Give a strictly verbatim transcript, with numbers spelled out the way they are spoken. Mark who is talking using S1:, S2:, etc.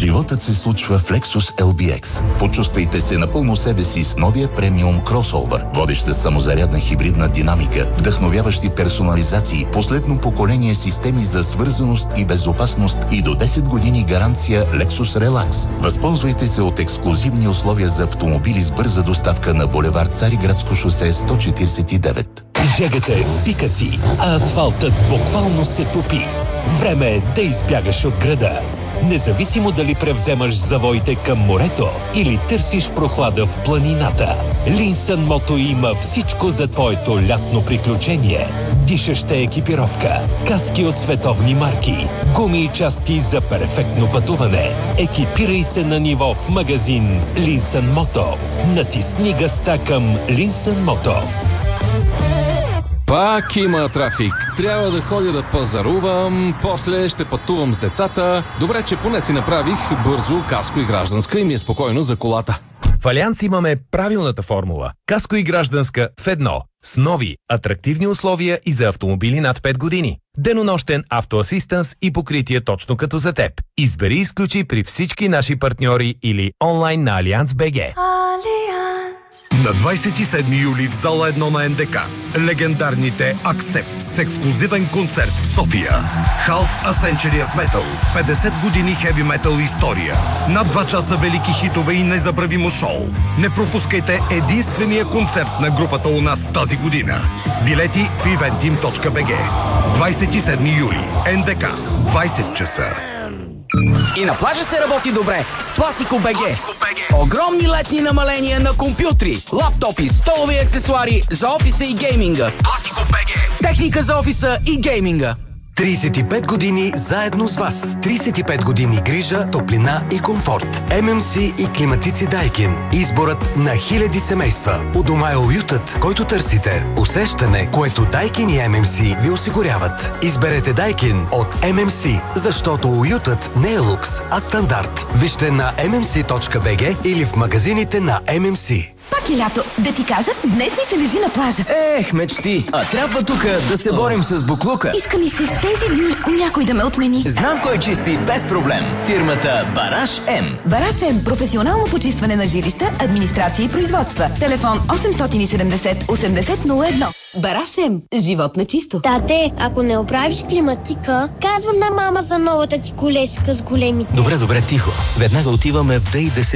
S1: Животът се случва в Lexus ел би екс. Почувствайте се напълно себе си с новия премиум кросовър. Водеща самозарядна хибридна динамика, вдъхновяващи персонализации, последно поколение системи за свързаност и безопасност и до десет години гаранция Lexus Relax. Възползвайте се от ексклузивни условия за автомобили с бърза доставка на булевард Цариградско шосе сто четиридесет и девет.
S2: Жегата е в пика си, а асфалтът буквално се топи. Време е да избягаш от града. Независимо дали превземаш завоите към морето или търсиш прохлада в планината, Линсън Мото има всичко за твоето лятно приключение. Дишаща екипировка, каски от световни марки, гуми и части за перфектно пътуване. Екипирай се на ниво в магазин Линсън Мото. Натисни гъста към Линсън Мото.
S3: Пак има трафик. Трябва да ходя да пазарувам, после ще пътувам с децата. Добре, че поне си направих бързо каско и гражданска и ми е спокойно за колата.
S4: В Алианс имаме правилната формула. Каско и гражданска в едно. С нови, атрактивни условия и за автомобили над пет години. Денонощен автоасистенс и покритие точно като за теб. Избери и изключи при всички наши партньори или онлайн на Алианс точка би джи.
S5: На двадесет и седми юли в зала едно на ен де ка легендарните Аксепт с ексклузивен концерт в София. Half a Century of Metal. петдесет години хеви метал история. Над два часа велики хитове и незабравимо шоу. Не пропускайте единствения концерт на групата у нас тази година. Билети в ивентим точка би джи. двадесет и седми юли. ен де ка. двадесет часа.
S6: И на плажа се работи добре с Пласико точка би джи. Огромни летни намаления на компютри, лаптопи, столови аксесуари за офиса и гейминга. Пласико точка би джи. Техника за офиса и гейминга.
S7: тридесет и пет години заедно с вас. тридесет и пет години грижа, топлина и комфорт. ем ем си и климатици Дайкин. Изборът на хиляди семейства. У дома е уютът, който търсите. Усещане, което Дайкин и ем ем си ви осигуряват. Изберете Дайкин от ем ем си, защото уютът не е лукс, а стандарт. Вижте на ем ем си точка би джи или в магазините на ем ем си.
S8: Пак е лято. Да ти кажат, днес ми се лежи на плажа.
S6: Ех, мечти. А трябва тук да се борим с буклука.
S8: Иска ми се в тези дни някой да ме отмени.
S6: Знам кой чисти без проблем. Фирмата Бараш М.
S8: Бараш М. Професионално почистване на жилища, администрация и производства. Телефон осем седемдесет осемдесет нула едно. Бараш М. Живот на чисто.
S9: Тате, ако не оправиш климатика, казвам на мама за новата ти колежка с големите.
S10: Добре, добре, тихо. Веднага отиваме в Д и десет.